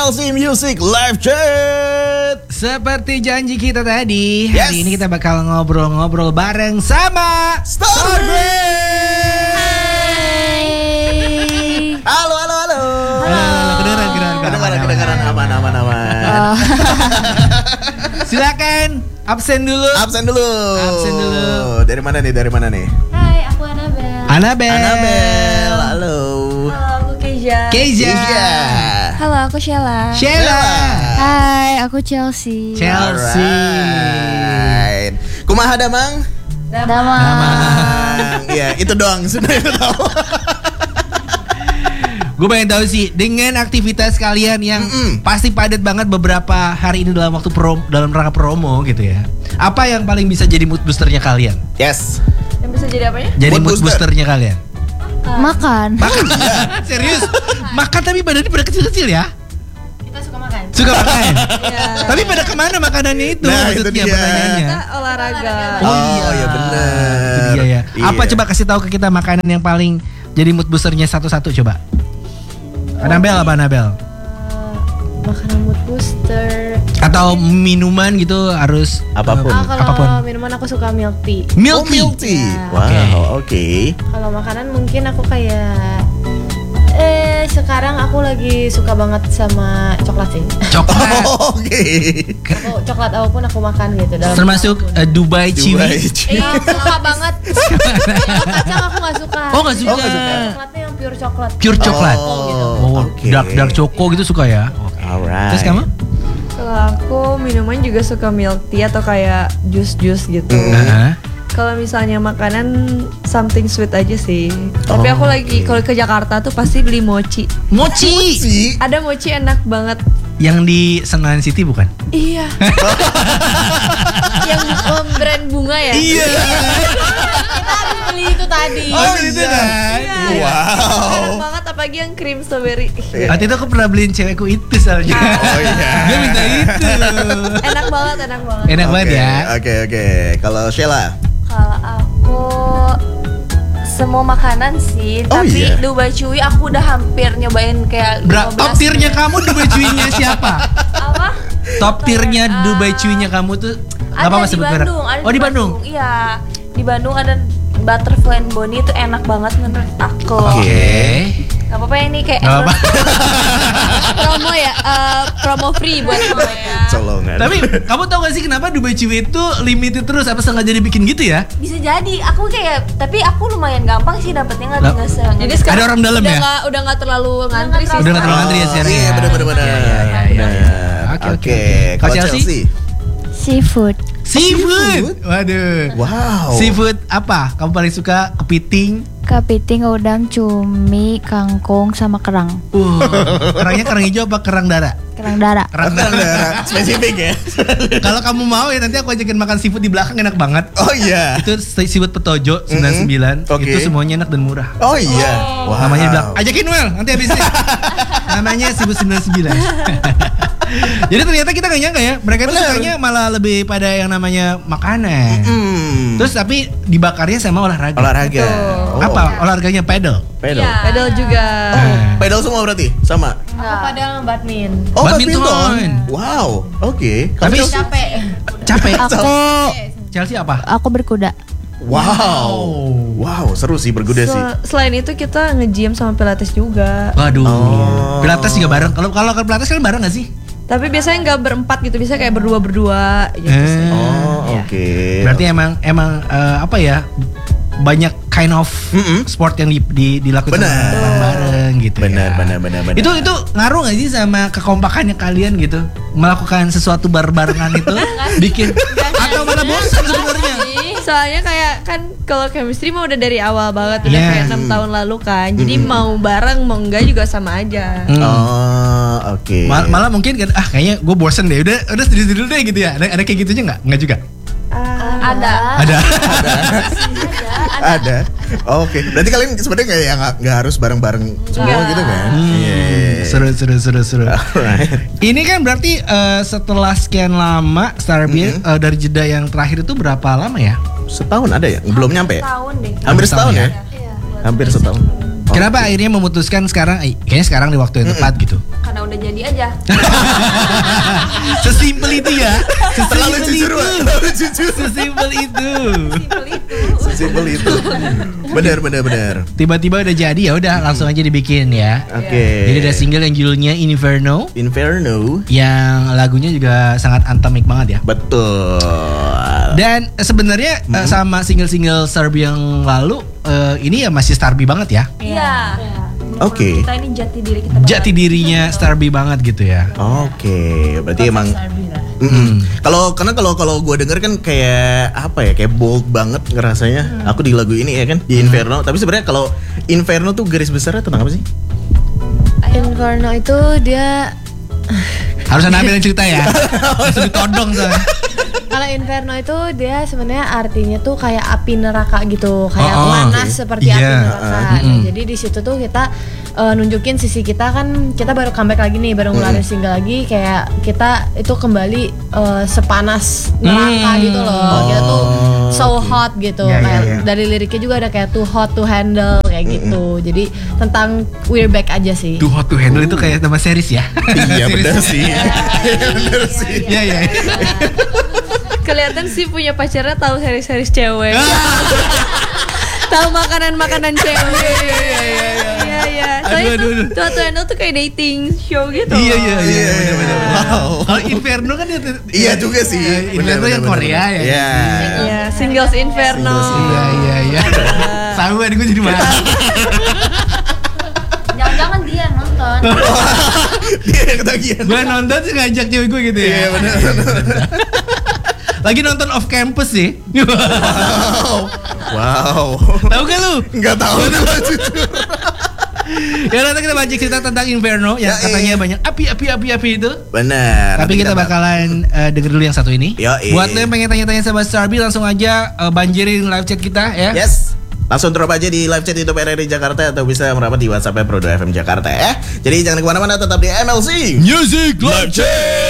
Chelsea Music Live Chat. Seperti janji kita tadi, Yes. hari ini kita bakal ngobrol-ngobrol bareng sama Hai. Halo. Kedengaran aman. Silakan absen dulu. Absen dulu. Dari mana nih? Hai, aku Anabel. Anabel. Halo. Halo, aku Keisha. Keisha. Halo, aku Sheila. Sheila. Hai, aku Chelsea. Chelsea. Alright. Kumaha Damang? Damang. Iya, itu doang sudah itu tahu. Gue pengen tahu sih, dengan aktivitas kalian yang pasti padat banget beberapa hari ini dalam waktu dalam rangka promo gitu ya. Apa yang paling bisa jadi mood boosternya kalian? Yes. Yang bisa jadi apanya? Jadi Mood mood boosternya kalian? Makan. Serius? Makan tapi badannya pada kecil-kecil ya? Kita suka makan. Suka makan? Iya. Tapi pada kemana makanannya itu? Nah, itu maksudnya dia. pertanyaannya. Kita olahraga. Oh iya benar. Itu dia ya. Iya. Apa coba kasih tahu ke kita makanan yang paling jadi mood boosternya satu-satu coba. Anabel apa Anabel? Makanan mood booster. Atau minuman gitu harus Apapun. Kalau apapun. minuman aku suka milk tea. Milk tea. Milk tea. Ya. Wow, oke. Kalau makanan mungkin aku kayak sekarang aku lagi suka banget sama coklat sih. Coklat. Oke. Aku coklat apapun aku makan gitu dalam Termasuk apapun. Dubai Dubai Chewy. Chewy. Suka banget. Kacang aku gak suka. Oh, nggak suka. Oh, nggak suka. Coklatnya yang pure coklat. Pure coklat. Oh, oke. dark choco gitu suka ya. Alright. Terus kamu? Kalau aku minuman juga suka milk tea atau kayak jus-jus gitu. Heeh. Kalau misalnya makanan something sweet aja sih. Tapi aku lagi kalau ke Jakarta tuh pasti beli mochi. Mochi. Sih. Ada mochi enak banget. Yang di Senayan City bukan? Iya. Yang brand bunga ya. Iya. Kita habis beli itu tadi. Oh, itu iya. kan. Wow. Enak banget apalagi yang cream strawberry. Waktu itu aku pernah beliin cewekku itu soalnya. Oh iya. Dia minta itu. Enak banget. Enak banget ya. Oke. Kalau Sheila. Kalau aku semua makanan sih, Oh, tapi iya? Dubai Chewy aku udah hampir nyobain kayak 15. Top tiernya kamu Dubai Chewy-nya siapa? Apa? Top tiernya Dubai Chewy-nya kamu tuh Ada apa di sebut merek? Bandung, ada Oh di Bandung. Iya, di Bandung ada Butterfly and Bonnie itu enak banget menurut aku. Oke. Gak apa-apa ya ini kayak Gak apa. Promo ya, promo free buat semuanya. Colongan. Tapi kamu tau gak sih kenapa Dubai Chewy itu limited terus? Apa sengaja dibikin gitu ya? Bisa jadi, aku kayak, tapi aku lumayan gampang sih dapetnya Lah, nggak se. Jadi sekarang Ada orang dalam ya? Udah nggak terlalu ngantri sih. Udah gak terlalu ngantri ya sekarang Iya, ya? benar. Iya. Oke. Kalau Kalau Chelsea. Seafood. Seafood. Waduh. Wow. Seafood apa? Kamu paling suka kepiting? Kepiting, udang, cumi, kangkung, sama kerang. Kerang hijau apa kerang darah? Kerang darah. Kerang darah. Spesifik ya. Kalau kamu mau ya nanti aku ajakin makan seafood di belakang enak banget. Oh iya. Itu seafood Petojo 99. Oke. Itu semuanya enak dan murah. Oh iya. Wow. Namanya di belakang. Ajakin Well, nanti habisnya. Namanya seafood 99. Jadi ternyata kita gak nyangka ya, mereka tuh Bener. sukanya malah lebih pada yang namanya makanan. Hmm. Terus tapi dibakarnya sama olahraga. Olahraga. Oh. Apa? Olahraganya pedal. Pedal. Iya. Pedal juga. Pedal semua berarti? Sama? Aku padahal badminton. Oh, Badminton. Wow. Oke. Tapi Kamu- Capek. capek. Aku Chelsea apa? aku berkuda. Wow, seru sih berkuda sih. Selain itu kita nge-gym sama pilates juga. Waduh. Oh. Pilates juga bareng. Kalau ke Pilates kan bareng gak sih? Tapi biasanya nggak berempat gitu, biasanya kayak berdua gitu sih. Oh, Iya. oke. Berarti emang apa ya? Banyak kind of sport yang dilakukan Benar. bareng gitu. Benar, ya. benar. Itu ngaruh gak sih sama kekompakannya kalian gitu? Melakukan sesuatu barengan itu bikin atau malah bosan sebenarnya? Soalnya kayak kan kalau chemistry mah udah dari awal banget, udah Yeah. kayak 6 tahun lalu kan. Jadi mau bareng mau enggak juga sama aja. Oh, oke. Malah mungkin kan kayaknya gue bosen deh. Udah sendiri dulu deh gitu ya. Ada kayak gitunya nggak? Nggak juga. Ada. Ada. Oke. Berarti kalian sebenarnya nggak harus bareng-bareng semua Nggak. gitu kan? Iya. Seru. Alright. Ini kan berarti setelah sekian lama Starbeer dari jeda yang terakhir itu berapa lama ya? Setahun ada ya? Belum nyampe ya? Tahun deh. Hampir setahun ya? Iya. Hampir setahun. Kenapa akhirnya memutuskan sekarang? Kayaknya sekarang di waktu yang tepat gitu. Karena udah jadi aja. Sesimpel itu ya. Terlalu jujur, Wak. Terlalu jujur. Sesimpel itu. Sesimpel itu. Benar. Tiba-tiba udah jadi, ya udah langsung aja dibikin ya. Oke. Jadi ada single yang judulnya Inferno, yang lagunya juga sangat anthemic banget ya. Betul. Dan sebenarnya sama single-single Starby yang lalu ini ya masih Starby banget ya. Iya. Oke. Kita ini jati diri kita. Jati dirinya Starby banget gitu ya. Oke, berarti emang kalau gue denger kan kayak apa ya, kayak bold banget ngerasanya. Aku di lagu ini ya kan, di Inferno. Tapi sebenarnya kalau Inferno tuh garis besarnya tentang apa sih? Inferno itu dia Harus ambil cerita ya. Harus ditodong soalnya. kalau Inferno itu dia sebenarnya artinya tuh kayak api neraka gitu, kayak panas seperti api Iya, neraka. Nah, jadi di situ tuh kita nunjukin sisi kita, kan kita baru comeback lagi nih, baru ngeluarin single lagi, kayak kita itu kembali sepanas neraka gitu loh. Kita tuh so hot gitu. Iya, Kayak iya. dari liriknya juga ada kayak too hot to handle kayak gitu. Jadi tentang we're back aja sih. Too Hot to Handle itu kayak nama series ya. Iya benar sih. Benar sih. Iya iya. Kelihatan sih punya pacarnya tahu series-series cewek. Tahu makanan-makanan cewek. Iya. Soalnya Aduh. tuh Handle tuh kayak dating show gitu. Iya benar. Wow. Kalau Inferno kan itu. Iya juga sih. Inferno yang Korea ya. Iya. Iya, Singles Inferno. Iya. Tahu kan gue jadi marah. Jangan-jangan dia yang nonton. Dia yang ketagihan. Gue nonton sih ngajak cewek gue gitu ya. Iya benar. Lagi nonton off campus sih. Wow. Tahu gak lu? Enggak tahu jujur. Ya nanti kita baca cerita tentang Inferno yang katanya banyak api itu. Benar. Tapi kita bakalan denger dulu yang satu ini. Yoi. Buat lo yang pengen tanya-tanya sama Starby, langsung aja banjirin live chat kita ya. Yes. Langsung drop aja di live chat YouTube RRI Jakarta atau bisa merapat di WhatsApp Prodo FM Jakarta ya. Jadi jangan kemana-mana, tetap di MLC Music Live Chat.